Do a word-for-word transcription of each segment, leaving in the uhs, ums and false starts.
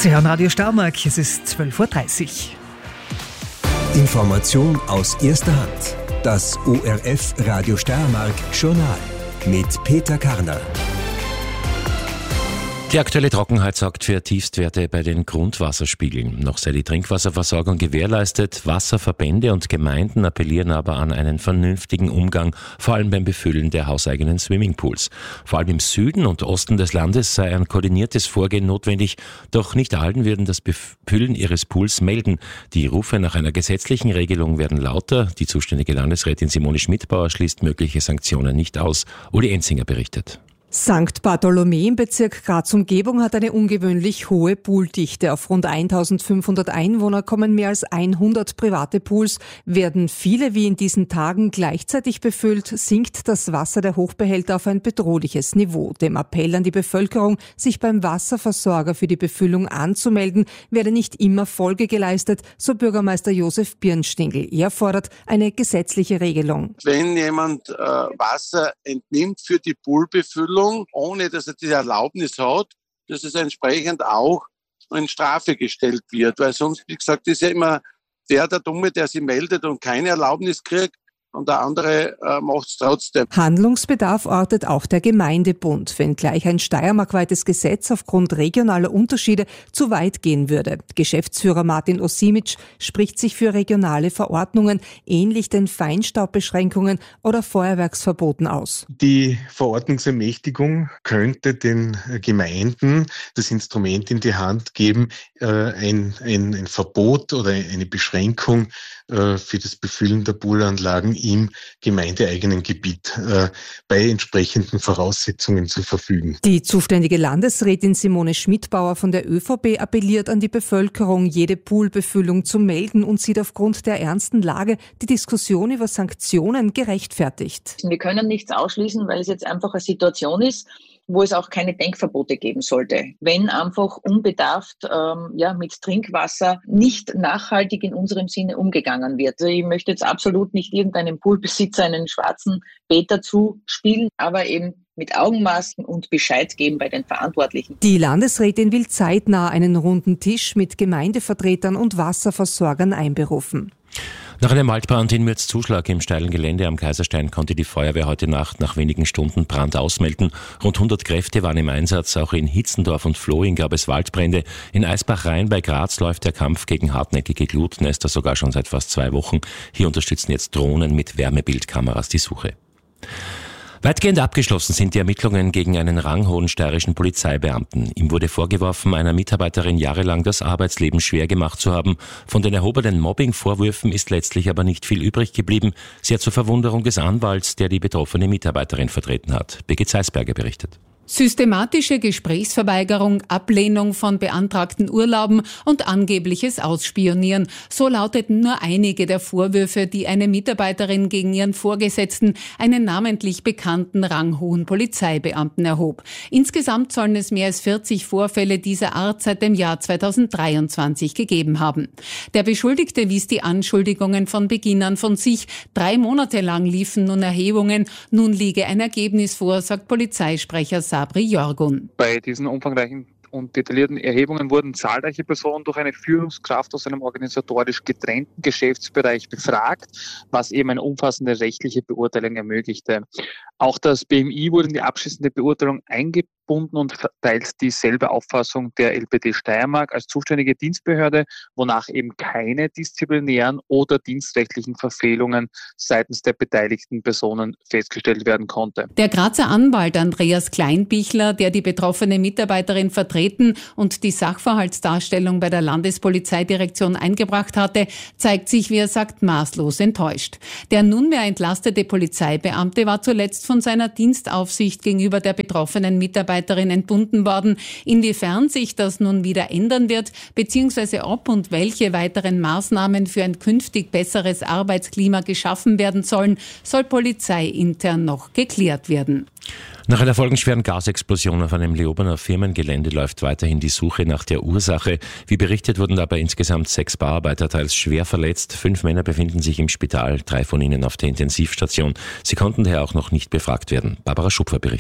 Sie hören Radio Steiermark, es ist zwölf Uhr dreißig. Information aus erster Hand. Das O R F Radio Steiermark Journal mit Peter Karner. Die aktuelle Trockenheit sorgt für Tiefstwerte bei den Grundwasserspiegeln. Noch sei die Trinkwasserversorgung gewährleistet. Wasserverbände und Gemeinden appellieren aber an einen vernünftigen Umgang, vor allem beim Befüllen der hauseigenen Swimmingpools. Vor allem im Süden und Osten des Landes sei ein koordiniertes Vorgehen notwendig, doch nicht allen würden das Befüllen ihres Pools melden. Die Rufe nach einer gesetzlichen Regelung werden lauter. Die zuständige Landesrätin Simone Schmidbauer schließt mögliche Sanktionen nicht aus. Uli Enzinger berichtet. Sankt Bartholomä im Bezirk Graz-Umgebung hat eine ungewöhnlich hohe Pooldichte. Auf rund eintausendfünfhundert Einwohner kommen mehr als hundert private Pools. Werden viele wie in diesen Tagen gleichzeitig befüllt, sinkt das Wasser der Hochbehälter auf ein bedrohliches Niveau. Dem Appell an die Bevölkerung, sich beim Wasserversorger für die Befüllung anzumelden, werde nicht immer Folge geleistet, so Bürgermeister Josef Birnstingl. Er fordert eine gesetzliche Regelung. Wenn jemand äh, Wasser entnimmt für die Poolbefüllung, ohne dass er die Erlaubnis hat, dass es entsprechend auch in Strafe gestellt wird. Weil sonst, wie gesagt, ist ja immer der der Dumme, der sich meldet und keine Erlaubnis kriegt, und der andere äh, macht es trotzdem. Handlungsbedarf ortet auch der Gemeindebund, wenngleich ein steiermarkweites Gesetz aufgrund regionaler Unterschiede zu weit gehen würde. Geschäftsführer Martin Osimitsch spricht sich für regionale Verordnungen, ähnlich den Feinstaubbeschränkungen oder Feuerwerksverboten aus. Die Verordnungsermächtigung könnte den Gemeinden das Instrument in die Hand geben, ein, ein, ein Verbot oder eine Beschränkung für das Befüllen der Poolanlagen im gemeindeeigenen Gebiet äh, bei entsprechenden Voraussetzungen zu verfügen. Die zuständige Landesrätin Simone Schmidbauer von der ÖVP appelliert an die Bevölkerung, jede Poolbefüllung zu melden und sieht aufgrund der ernsten Lage die Diskussion über Sanktionen gerechtfertigt. Wir können nichts ausschließen, weil es jetzt einfach eine Situation ist, wo es auch keine Denkverbote geben sollte. Wenn einfach unbedarft ähm, ja, mit Trinkwasser nicht nachhaltig in unserem Sinne umgegangen wird. Also ich möchte jetzt absolut nicht irgendeinem Poolbesitzer einen schwarzen Peter zuspielen, aber eben mit Augenmaß und Bescheid geben bei den Verantwortlichen. Die Landesrätin will zeitnah einen runden Tisch mit Gemeindevertretern und Wasserversorgern einberufen. Nach einem Waldbrand in Mürzzuschlag im steilen Gelände am Kaiserstein konnte die Feuerwehr heute Nacht nach wenigen Stunden Brand ausmelden. Rund hundert Kräfte waren im Einsatz. Auch in Hitzendorf und Floing gab es Waldbrände. In Eisbach-Rhein bei Graz läuft der Kampf gegen hartnäckige Glutnester sogar schon seit fast zwei Wochen. Hier unterstützen jetzt Drohnen mit Wärmebildkameras die Suche. Weitgehend abgeschlossen sind die Ermittlungen gegen einen ranghohen steirischen Polizeibeamten. Ihm wurde vorgeworfen, einer Mitarbeiterin jahrelang das Arbeitsleben schwer gemacht zu haben. Von den erhobenen Mobbing-Vorwürfen ist letztlich aber nicht viel übrig geblieben. Sehr zur Verwunderung des Anwalts, der die betroffene Mitarbeiterin vertreten hat. Birgit Zeisberger berichtet. Systematische Gesprächsverweigerung, Ablehnung von beantragten Urlauben und angebliches Ausspionieren. So lauteten nur einige der Vorwürfe, die eine Mitarbeiterin gegen ihren Vorgesetzten, einen namentlich bekannten ranghohen Polizeibeamten, erhob. Insgesamt sollen es mehr als vierzig Vorfälle dieser Art seit dem Jahr zweitausenddreiundzwanzig gegeben haben. Der Beschuldigte wies die Anschuldigungen von Beginn an von sich. Drei Monate lang liefen nun Erhebungen. Nun liege ein Ergebnis vor, sagt Polizeisprecher Sabri Jorgun. Bei diesen umfangreichen und detaillierten Erhebungen wurden zahlreiche Personen durch eine Führungskraft aus einem organisatorisch getrennten Geschäftsbereich befragt, was eben eine umfassende rechtliche Beurteilung ermöglichte. Auch das B M I wurde in die abschließende Beurteilung eingebunden und teilt dieselbe Auffassung der L P D Steiermark als zuständige Dienstbehörde, wonach eben keine disziplinären oder dienstrechtlichen Verfehlungen seitens der beteiligten Personen festgestellt werden konnte. Der Grazer Anwalt Andreas Kleinbichler, der die betroffene Mitarbeiterin vertreten und die Sachverhaltsdarstellung bei der Landespolizeidirektion eingebracht hatte, zeigt sich, wie er sagt, maßlos enttäuscht. Der nunmehr entlastete Polizeibeamte war zuletzt von seiner Dienstaufsicht gegenüber der betroffenen Mitarbeiterin entbunden worden. Inwiefern sich das nun wieder ändern wird, beziehungsweise ob und welche weiteren Maßnahmen für ein künftig besseres Arbeitsklima geschaffen werden sollen, soll polizeiintern noch geklärt werden. Nach einer folgenschweren Gasexplosion auf einem Leobener Firmengelände läuft weiterhin die Suche nach der Ursache. Wie berichtet wurden dabei insgesamt sechs Bauarbeiter teils schwer verletzt. Fünf Männer befinden sich im Spital, drei von ihnen auf der Intensivstation. Sie konnten daher auch noch nicht befragt werden. Barbara Schupfer berichtet.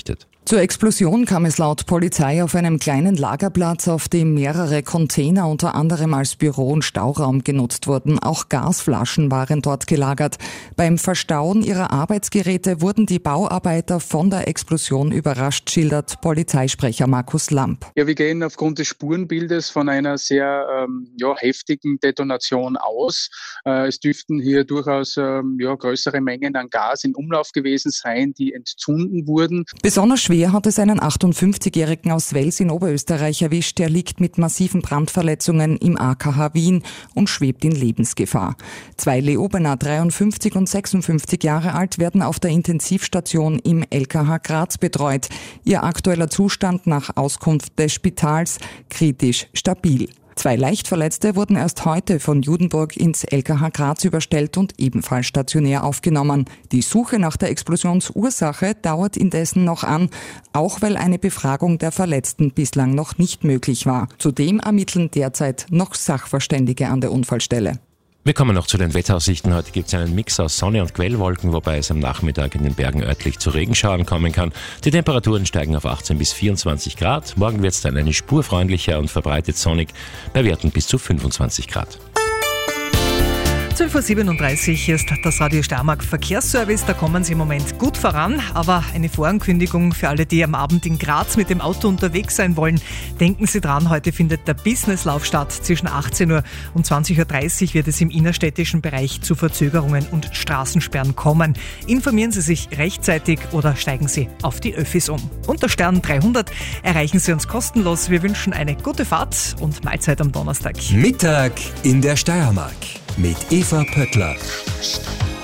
Zur Explosion kam es laut Polizei auf einem kleinen Lagerplatz, auf dem mehrere Container unter anderem als Büro- und Stauraum genutzt wurden. Auch Gasflaschen waren dort gelagert. Beim Verstauen ihrer Arbeitsgeräte wurden die Bauarbeiter von der Explosion überrascht, schildert Polizeisprecher Markus Lamp. Ja, wir gehen aufgrund des Spurenbildes von einer sehr ähm, ja, heftigen Detonation aus. Äh, es dürften hier durchaus ähm, ja, größere Mengen an Gas in Umlauf gewesen sein, die entzünden wurden. Besonders schwer hat es einen achtundfünfzigjährigen aus Wels in Oberösterreich erwischt. Der liegt mit massiven Brandverletzungen im A K H Wien und schwebt in Lebensgefahr. Zwei Leobener, dreiundfünfzig und sechsundfünfzig Jahre alt, werden auf der Intensivstation im L K H Graz betreut. Ihr aktueller Zustand nach Auskunft des Spitals kritisch stabil. Zwei Leichtverletzte wurden erst heute von Judenburg ins L K H Graz überstellt und ebenfalls stationär aufgenommen. Die Suche nach der Explosionsursache dauert indessen noch an, auch weil eine Befragung der Verletzten bislang noch nicht möglich war. Zudem ermitteln derzeit noch Sachverständige an der Unfallstelle. Wir kommen noch zu den Wetteraussichten. Heute gibt es einen Mix aus Sonne und Quellwolken, wobei es am Nachmittag in den Bergen örtlich zu Regenschauern kommen kann. Die Temperaturen steigen auf achtzehn bis vierundzwanzig Grad. Morgen wird es dann eine Spur freundlicher und verbreitet sonnig, bei Werten bis zu fünfundzwanzig Grad. zwölf Uhr siebenunddreißig, hier ist das Radio Steiermark Verkehrsservice. Da kommen Sie im Moment gut voran, aber eine Vorankündigung für alle, die am Abend in Graz mit dem Auto unterwegs sein wollen. Denken Sie dran, heute findet der Businesslauf statt. Zwischen achtzehn Uhr und zwanzig Uhr dreißig wird es im innerstädtischen Bereich zu Verzögerungen und Straßensperren kommen. Informieren Sie sich rechtzeitig oder steigen Sie auf die Öffis um. Unter Stern dreihundert erreichen Sie uns kostenlos. Wir wünschen eine gute Fahrt und Mahlzeit am Donnerstag. Mittag in der Steiermark mit Eva Pöttler.